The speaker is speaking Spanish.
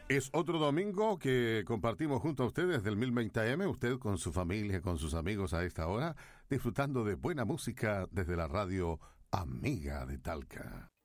Es otro domingo que compartimos junto a ustedes del 1020 AM, usted con su familia, con sus amigos a esta hora, disfrutando de buena música desde la radio Amiga de Talca.